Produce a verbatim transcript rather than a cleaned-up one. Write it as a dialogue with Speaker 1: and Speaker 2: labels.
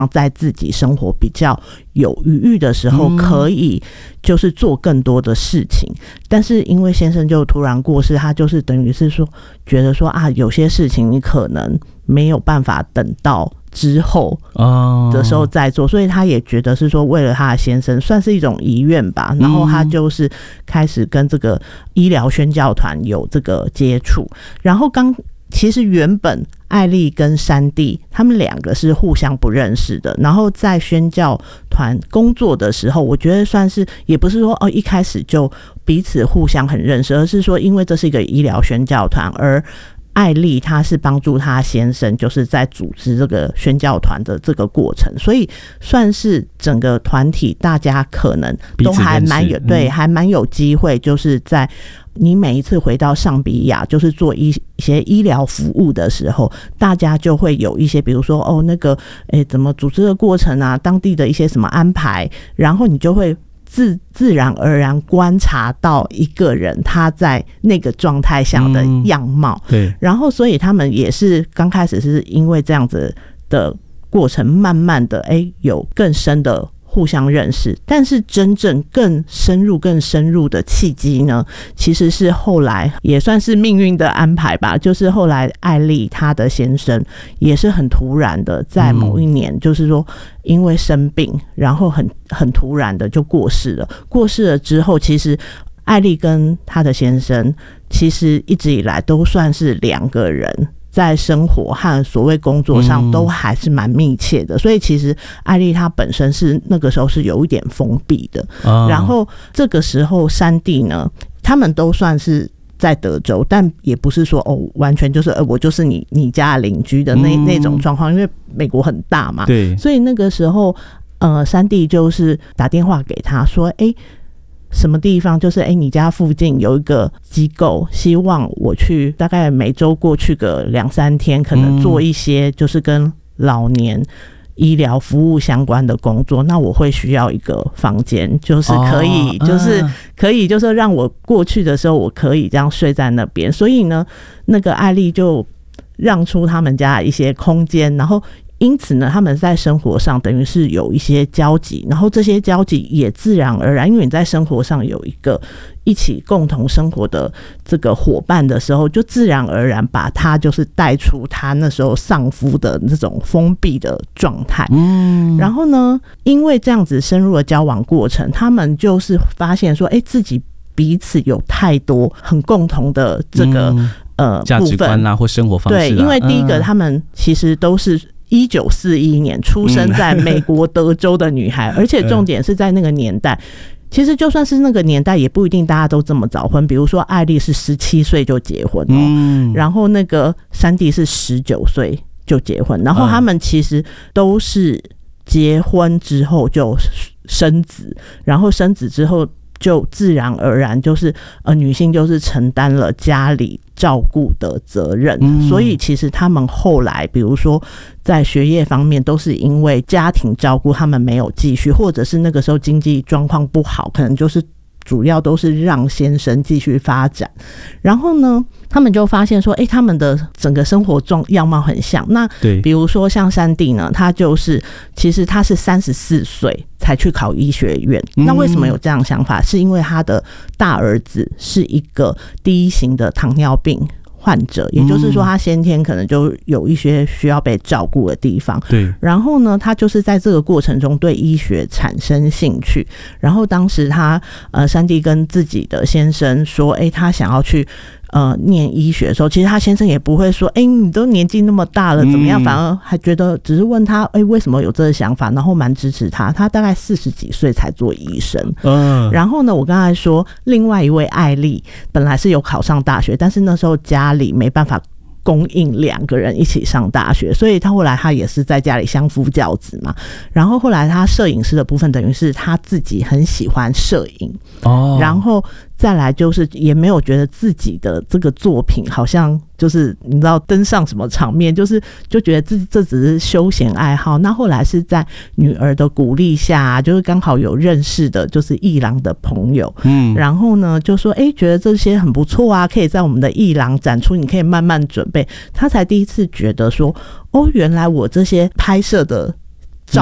Speaker 1: 在自己生活比较有余裕的时候可以就是做更多的事情、嗯、但是因为先生就突然过世，他就是等于是说觉得说啊，有些事情你可能没有办法等到之后的时候再做、哦、所以他也觉得是说为了他的先生算是一种遗愿吧，然后他就是开始跟这个医疗宣教团有这个接触。然后刚其实原本艾莉跟山地他们两个是互相不认识的，然后在宣教团工作的时候，我觉得算是也不是说哦一开始就彼此互相很认识，而是说因为这是一个医疗宣教团，而艾莉她是帮助她先生就是在组织这个宣教团的这个过程，所以算是整个团体大家可能都还蛮有对还蛮有机会，就是在你每一次回到上比亚就是做一些医疗服务的时候，大家就会有一些比如说哦那个诶怎么组织的过程啊，当地的一些什么安排，然后你就会自自然而然观察到一个人他在那个状态下的样貌、嗯、对，然后所以他们也是刚开始是因为这样子的过程慢慢的哎有更深的互相认识，但是真正更深入更深入的契机呢，其实是后来也算是命运的安排吧，就是后来艾莉她的先生也是很突然的在某一年、嗯、就是说因为生病，然后很很突然的就过世了。过世了之后，其实艾莉跟她的先生其实一直以来都算是两个人在生活和所谓工作上都还是蛮密切的、嗯、所以其实艾莉她本身是那个时候是有一点封闭的、哦、然后这个时候山地呢他们都算是在德州，但也不是说哦完全就是呃我就是你你家邻居的那、嗯、那种状况，因为美国很大嘛，对，所以那个时候呃山地就是打电话给他说哎、欸什么地方就是哎、欸，你家附近有一个机构，希望我去大概每周过去个两三天，可能做一些就是跟老年医疗服务相关的工作，那我会需要一个房间，就是可以、哦、就是可以就是让我过去的时候我可以这样睡在那边。所以呢那个艾莉就让出他们家一些空间，然后因此呢他们在生活上等于是有一些交集，然后这些交集也自然而然因为你在生活上有一个一起共同生活的这个伙伴的时候，就自然而然把他就是带出他那时候丧夫的那种封闭的状态。嗯，然后呢因为这样子深入的交往过程，他们就是发现说哎、欸，自己彼此有太多很共同的这个、嗯、呃价值观啦或生活方式啦。对，因为第一个、嗯、他们其实都是一九四一年出生在美国德州的女孩、嗯、而且重点是在那个年代其实就算是那个年代也不一定大家都这么早婚，比如说艾莉是十七岁就结婚、喔嗯、然后那个山地是十九岁就结婚，然后他们其实都是结婚之后就生子，然后生子之后就自然而然就是呃女性就是承担了家里照顾的责任、嗯、所以其实他们后来比如说在学业方面都是因为家庭照顾他们没有继续，或者是那个时候经济状况不好，可能就是主要都是让先生继续发展。然后呢他们就发现说哎、欸，他们的整个生活状样貌很像。那比如说像山地呢，他就是其实他是三十四岁才去考医学院、嗯、那为什么有这样的想法，是因为他的大儿子是一个第一型的糖尿病患者，也就是说他先天可能就有一些需要被照顾的地方。对，然后呢他就是在这个过程中对医学产生兴趣，然后当时他呃山地跟自己的先生说哎、欸，他想要去呃，念医学的时候，其实他先生也不会说，哎、欸，你都年纪那么大了，怎么样？反而还觉得只是问他，哎、欸，为什么有这个想法，然后蛮支持他。他大概四十几岁才做医生。嗯，然后呢，我刚才说，另外一位艾莉本来是有考上大学，但是那时候家里没办法供应两个人一起上大学，所以他后来他也是在家里相夫教子嘛。然后后来他摄影师的部分，等于是他自己很喜欢摄影哦，然后再来就是也没有觉得自己的这个作品好像就是你知道登上什么场面，就是就觉得自己这只是休闲爱好。那后来是在女儿的鼓励下、啊、就是刚好有认识的就是艺廊的朋友，嗯，然后呢就说哎、欸，觉得这些很不错啊，可以在我们的艺廊展出，你可以慢慢准备。他才第一次觉得说哦，原来我这些拍摄的